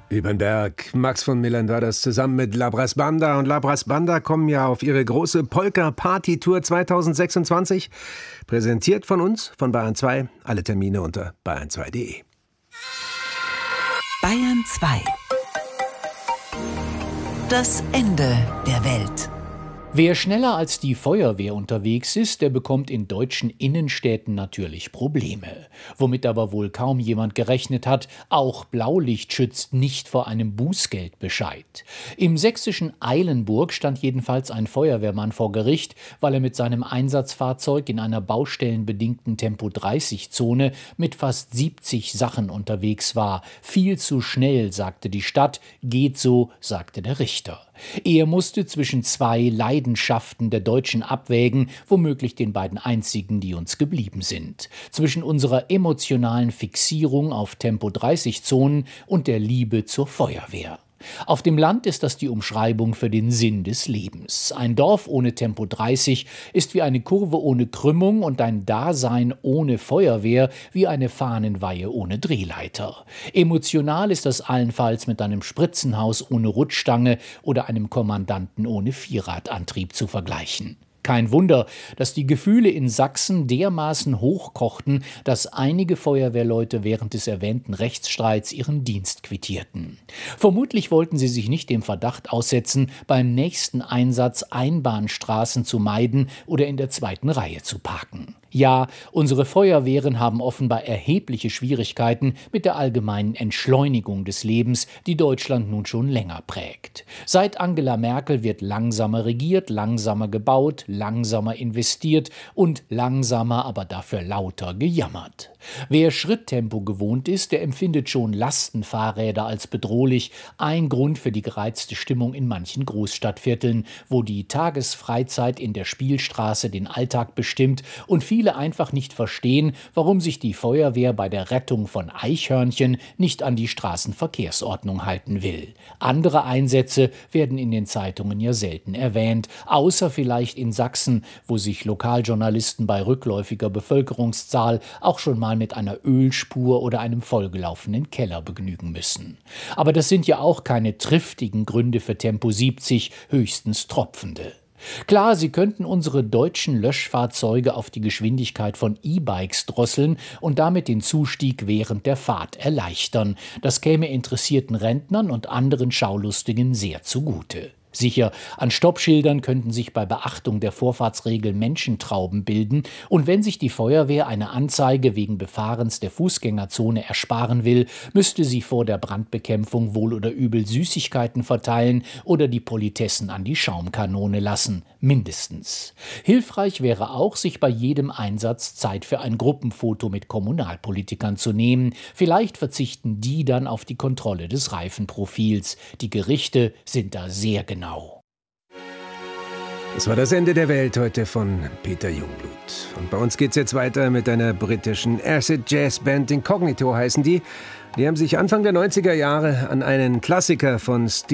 Über den Berg. Max von Millern war das zusammen mit La Brass Banda. Und La Brass Banda kommen ja auf ihre große Polka-Party-Tour 2026. Präsentiert von uns, von Bayern 2. Alle Termine unter bayern2.de. Bayern 2. Das Ende der Welt. Wer schneller als die Feuerwehr unterwegs ist, der bekommt in deutschen Innenstädten natürlich Probleme. Womit aber wohl kaum jemand gerechnet hat, auch Blaulicht schützt nicht vor einem Bußgeldbescheid. Im sächsischen Eilenburg stand jedenfalls ein Feuerwehrmann vor Gericht, weil er mit seinem Einsatzfahrzeug in einer baustellenbedingten Tempo-30-Zone mit fast 70 Sachen unterwegs war. Viel zu schnell, sagte die Stadt, geht so, sagte der Richter. Er musste zwischen zwei Leidenschaften der Deutschen abwägen, womöglich den beiden einzigen, die uns geblieben sind. Zwischen unserer emotionalen Fixierung auf Tempo-30-Zonen und der Liebe zur Feuerwehr. Auf dem Land ist das die Umschreibung für den Sinn des Lebens. Ein Dorf ohne Tempo 30 ist wie eine Kurve ohne Krümmung und ein Dasein ohne Feuerwehr wie eine Fahnenweihe ohne Drehleiter. Emotional ist das allenfalls mit einem Spritzenhaus ohne Rutschstange oder einem Kommandanten ohne Vierradantrieb zu vergleichen. Kein Wunder, dass die Gefühle in Sachsen dermaßen hochkochten, dass einige Feuerwehrleute während des erwähnten Rechtsstreits ihren Dienst quittierten. Vermutlich wollten sie sich nicht dem Verdacht aussetzen, beim nächsten Einsatz Einbahnstraßen zu meiden oder in der zweiten Reihe zu parken. Ja, unsere Feuerwehren haben offenbar erhebliche Schwierigkeiten mit der allgemeinen Entschleunigung des Lebens, die Deutschland nun schon länger prägt. Seit Angela Merkel wird langsamer regiert, langsamer gebaut, langsamer investiert und langsamer, aber dafür lauter gejammert. Wer Schritttempo gewohnt ist, der empfindet schon Lastenfahrräder als bedrohlich. Ein Grund für die gereizte Stimmung in manchen Großstadtvierteln, wo die Tagesfreizeit in der Spielstraße den Alltag bestimmt und viele einfach nicht verstehen, warum sich die Feuerwehr bei der Rettung von Eichhörnchen nicht an die Straßenverkehrsordnung halten will. Andere Einsätze werden in den Zeitungen ja selten erwähnt, außer vielleicht in Sachsen, wo sich Lokaljournalisten bei rückläufiger Bevölkerungszahl auch schon mal mit einer Ölspur oder einem vollgelaufenen Keller begnügen müssen. Aber das sind ja auch keine triftigen Gründe für Tempo 70, höchstens tropfende. Klar, sie könnten unsere deutschen Löschfahrzeuge auf die Geschwindigkeit von E-Bikes drosseln und damit den Zustieg während der Fahrt erleichtern. Das käme interessierten Rentnern und anderen Schaulustigen sehr zugute. Sicher, an Stoppschildern könnten sich bei Beachtung der Vorfahrtsregel Menschentrauben bilden, und wenn sich die Feuerwehr eine Anzeige wegen Befahrens der Fußgängerzone ersparen will, müsste sie vor der Brandbekämpfung wohl oder übel Süßigkeiten verteilen oder die Politessen an die Schaumkanone lassen, mindestens. Hilfreich wäre auch, sich bei jedem Einsatz Zeit für ein Gruppenfoto mit Kommunalpolitikern zu nehmen. Vielleicht verzichten die dann auf die Kontrolle des Reifenprofils. Die Gerichte sind da sehr genau. Das war das Ende der Welt heute von Peter Jungblut. Und bei uns geht's jetzt weiter mit einer britischen Acid-Jazz-Band. Incognito heißen die. Die haben sich Anfang der 90er Jahre an einen Klassiker von Steve